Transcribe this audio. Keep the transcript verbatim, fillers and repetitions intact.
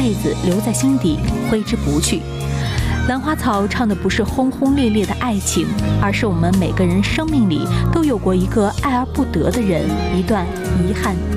辈子留在心底，挥之不去。兰花草唱的不是轰轰烈烈的爱情，而是我们每个人生命里都有过一个爱而不得的人，一段遗憾